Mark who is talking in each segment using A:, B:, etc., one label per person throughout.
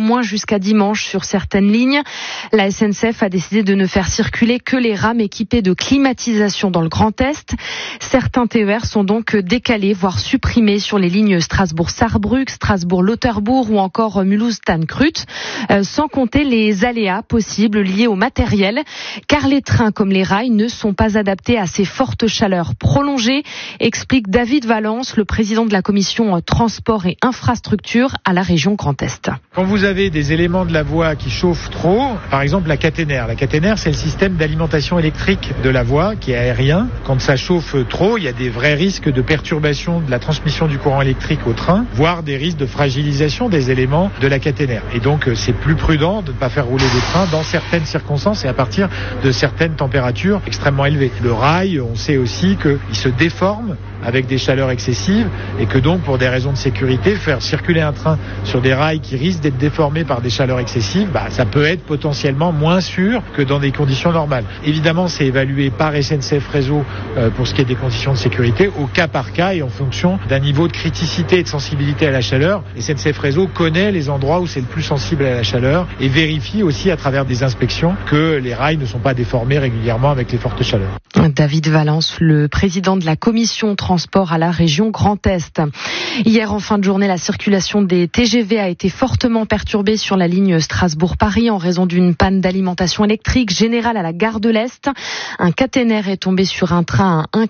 A: moins jusqu'à dimanche sur certaines lignes. La SNCF a décidé de ne faire circuler que les rames équipées de climatisation dans le Grand Est. Certains TER sont donc décalés, voire supprimés sur les lignes Strasbourg-Sarrebruck, Strasbourg-Lauterbourg ou encore Mulhouse-Tannkrut, sans compter les aléas possibles liés au matériel, car les trains comme les rails ne sont pas adaptés à ces fortes chaleurs prolongées, explique David Valence, le président de la commission transport et infrastructure à la région Grand Est.
B: Quand vous avez des éléments de la voie qui chauffent trop, par exemple la caténaire. La caténaire, c'est le système d'alimentation électrique de la voie qui est aérien. Quand ça chauffe trop, il y a des vrais risques de perturbation de la transmission du courant électrique au train, voire des risques de fragilisation des éléments de la caténaire. Et donc, c'est plus prudent de ne pas faire rouler des trains dans certaines circonstances et à partir de certaines températures extrêmement élevées. Le rail, on sait aussi qu'il se déforme avec des chaleurs excessives et que donc pour des raisons de sécurité, faire circuler un train sur des rails qui risquent d'être déformés par des chaleurs excessives, ça peut être potentiellement moins sûr que dans des conditions normales. Évidemment, c'est évalué par SNCF Réseau pour ce qui est des conditions de sécurité au cas par cas et en fonction d'un niveau de criticité et de sensibilité à la chaleur. SNCF Réseau connaît les endroits où c'est le plus sensible à la chaleur et vérifie aussi à travers des inspections que les rails ne sont pas déformés régulièrement avec les fortes chaleurs.
A: David Valence, le président de la commission transport à la région Grand Est. Hier, en fin de journée, la circulation des TGV a été fortement perturbée sur la ligne Strasbourg-Paris en raison d'une panne d'alimentation électrique générale à la gare de l'Est. Un caténaire est tombé sur un train à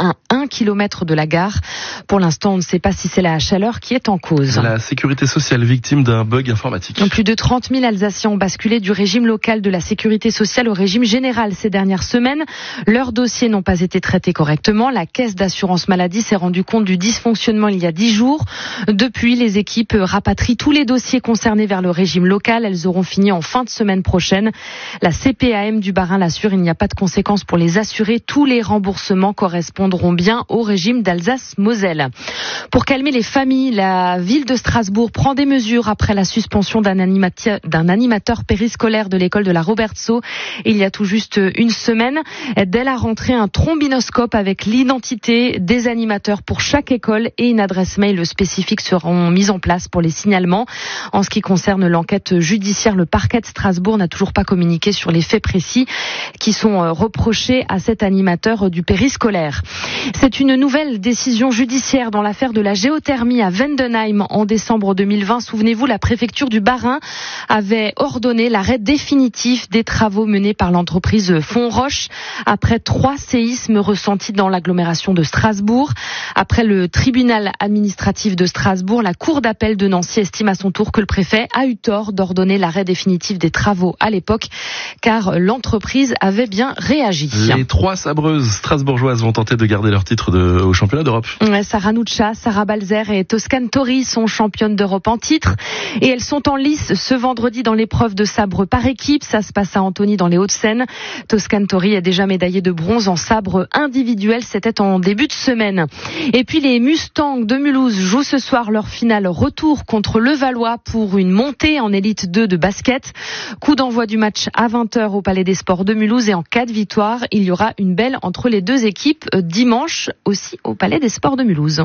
A: 1 km de la gare. Pour l'instant, on ne sait pas si c'est la chaleur qui est en cause.
C: La sécurité sociale victime d'un bug informatique.
A: Plus de 30 000 Alsaciens ont basculé du régime local de la sécurité sociale au régime général ces dernières semaines. Leurs dossiers n'ont pas été traités correctement. La caisse d'assurance maladie s'est rendue compte du dysfonctionnement il y a 10 jours. Depuis, les équipes rapatrient tous les dossiers concernés vers le régime local. Elles auront fini en fin de semaine prochaine. La CPAM du Bas-Rhin l'assure, il n'y a pas de conséquences pour les assurés. Tous les remboursements correspondront bien au régime d'Alsace-Moselle. Pour calmer les familles, la ville de Strasbourg prend des mesures après la suspension d'un animateur périscolaire de l'école de la Robertsau il y a tout juste une semaine. Dès la rentrée, un trombinoscope avec l'identité des animateurs pour chaque école et une adresse mail spécifique seront mises en place pour les signalements. En ce qui concerne l'enquête judiciaire, le parquet de Strasbourg n'a toujours pas communiqué sur les faits précis qui sont reprochés à cet animateur du périscolaire. C'est une nouvelle décision judiciaire dans l'affaire de la géothermie à Vendenheim en décembre 2020. Souvenez-vous, la préfecture du Bas-Rhin avait ordonné l'arrêt définitif des travaux menés par l'entreprise Fonroche après 3 séismes ressentis dans l'agglomération de Strasbourg. Après le tribunal administratif de Strasbourg, la cour d'appel de Nancy estime à son tour que le préfet a eu tort d'ordonner l'arrêt définitif des travaux à l'époque, car l'entreprise avait bien réagi.
C: Les 3 sabreuses strasbourgeoises vont tenter de garder leur titre au championnat d'Europe.
A: Sarah Nuccia, Sarah Balzer et Toscane Tori sont championnes d'Europe en titre et elles sont en lice ce vendredi dans l'épreuve de sabre par équipe. Ça se passe à Antony dans les Hauts-de-Seine. Toscane Tori est déjà médaillée de bronze en sabre individuel. C'était en début de semaine. Et puis les Mustangs de Mulhouse jouent ce soir leur finale retour contre Levallois pour une montée en élite 2 de basket. Coup d'envoi du match à 20h au Palais des Sports de Mulhouse et en cas de victoire, il y aura une belle entre les deux équipes dimanche aussi au Palais des Sports de Mulhouse.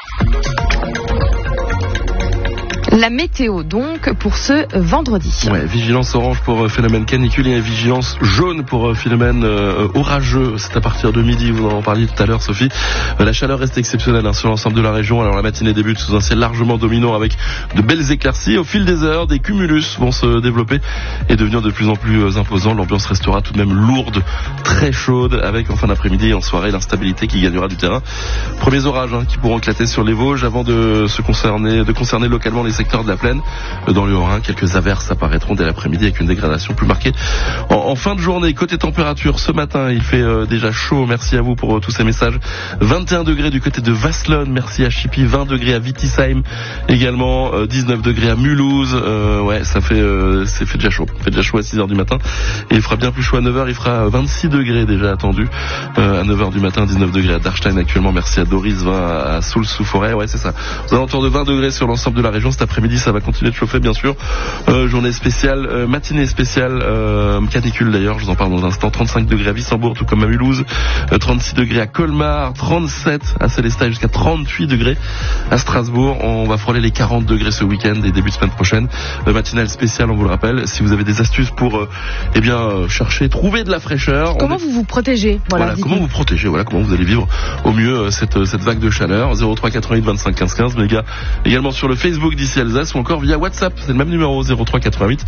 A: La météo donc pour ce vendredi.
C: Ouais, vigilance orange pour phénomène canicule et vigilance jaune pour phénomène orageux. C'est à partir de midi, vous en parliez tout à l'heure Sophie. La chaleur reste exceptionnelle sur l'ensemble de la région. Alors la matinée débute sous un ciel largement dominant avec de belles éclaircies. Au fil des heures, des cumulus vont se développer et devenir de plus en plus imposants. L'ambiance restera tout de même lourde, très chaude, avec en fin d'après-midi et en soirée l'instabilité qui gagnera du terrain. Premiers orages qui pourront éclater sur les Vosges avant de concerner localement les secteurs de la plaine. Dans le Haut-Rhin, quelques averses apparaîtront dès l'après-midi avec une dégradation plus marquée en fin de journée. Côté température, ce matin, il fait déjà chaud. Merci à vous pour tous ces messages. 21 degrés du côté de Vasselonne. Merci à Chippy. 20 degrés à Wittisheim. Également 19 degrés à Mulhouse. Ça fait déjà chaud. Il fait déjà chaud à 6h du matin. Et il fera bien plus chaud à 9h. Il fera 26 degrés déjà attendu. À 9h du matin, 19 degrés à Darstein actuellement. Merci à Doris. 20 à Soul-sous-Forêt. Ouais, c'est ça. Aux alentours de 20 degrés sur l'ensemble de la région. Cet après L'après-midi, ça va continuer de chauffer, bien sûr. Journée spéciale, matinée spéciale, canicule d'ailleurs, je vous en parle dans un instant. 35 degrés à Wissembourg, tout comme à Mulhouse. 36 degrés à Colmar, 37 à Célestat, jusqu'à 38 degrés à Strasbourg. On va frôler les 40 degrés ce week-end et début de semaine prochaine. Matinale spéciale, on vous le rappelle. Si vous avez des astuces pour, chercher, trouver de la fraîcheur.
A: Comment vous vous protégez?
C: Voilà, comment vous protéger, comment vous allez vivre au mieux cette vague de chaleur. 03 88 25 15 15, mais également sur le Facebook d'ici Alsace ou encore via WhatsApp. C'est le même numéro, 03 88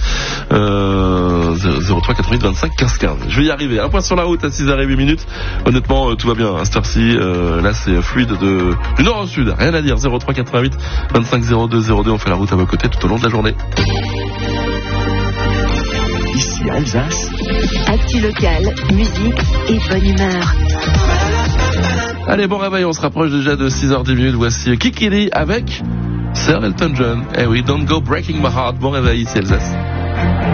C: 25 15 15. Je vais y arriver. Un point sur la route à 6h08. Honnêtement, tout va bien à cette heure-ci. Là, c'est fluide du nord au sud. Rien à dire. 03 88 25 02 02. On fait la route à vos côtés tout au long de la journée.
D: Ici Alsace.
E: Actu locale, musique et bonne humeur.
C: Allez, bon réveil, on se rapproche déjà de 6h10. Voici Kikili avec Sir Elton John. Eh oui, Don't Go Breaking My Heart. Bon réveil ici Alsace.